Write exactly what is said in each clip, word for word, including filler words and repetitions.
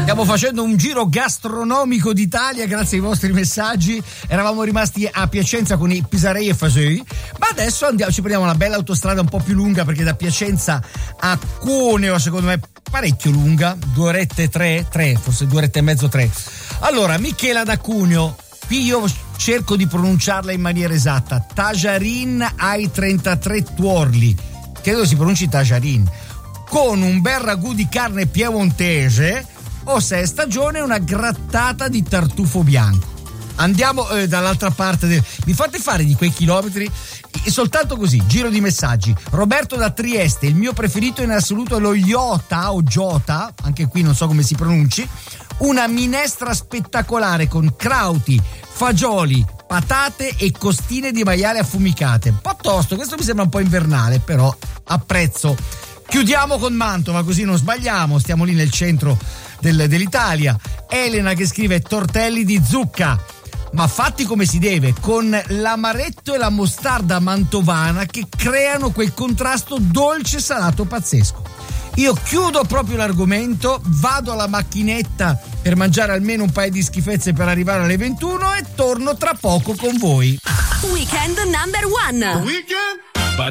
Stiamo facendo un giro gastronomico d'Italia grazie ai vostri messaggi. Eravamo rimasti a Piacenza con i pisarei e fasoi, ma adesso andiamo, ci prendiamo una bella autostrada un po' più lunga, perché da Piacenza a Cuneo secondo me parecchio lunga, due orette e tre, tre, forse due orette e mezzo, tre. Allora, Michela da Cuneo, qui io cerco di pronunciarla in maniera esatta, Tajarin ai trentatré tuorli, credo si pronunci Tajarin, con un bel ragù di carne piemontese o, se è stagione, una grattata di tartufo bianco. Andiamo eh, dall'altra parte del... mi fate fare di quei chilometri soltanto così, giro di messaggi. Roberto da Trieste, il mio preferito in assoluto è lo Iota o Giota, anche qui non so come si pronunci, una minestra spettacolare con crauti, fagioli, patate e costine di maiale affumicate. Un po' tosto, questo mi sembra un po' invernale, però apprezzo. Chiudiamo con Mantova, così non sbagliamo, stiamo lì nel centro del, dell'Italia. Elena che scrive tortelli di zucca, ma fatti come si deve, con l'amaretto e la mostarda mantovana che creano quel contrasto dolce salato pazzesco. Io chiudo proprio l'argomento, vado alla macchinetta per mangiare almeno un paio di schifezze per arrivare alle ventuno e torno tra poco con voi. Weekend number one. Weekend.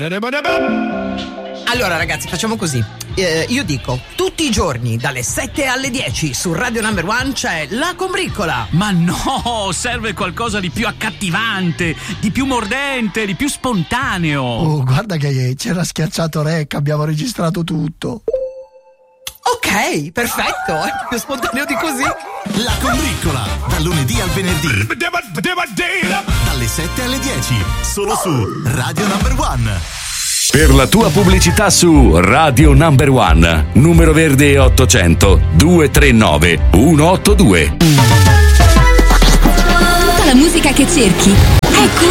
Allora ragazzi, facciamo così. Eh, io dico, tutti i giorni dalle sette alle dieci su Radio Number One c'è La Combriccola. Ma no, serve qualcosa di più accattivante, di più mordente, di più spontaneo. Oh, guarda che c'era schiacciato rec, abbiamo registrato tutto. Ok, perfetto, è più spontaneo di così. La Combriccola, dal lunedì al venerdì, dalle sette alle dieci, solo su Radio Number One. Per la tua pubblicità su Radio Number One, numero verde ottocento due tre nove uno otto due. Tutta la musica che cerchi è qui.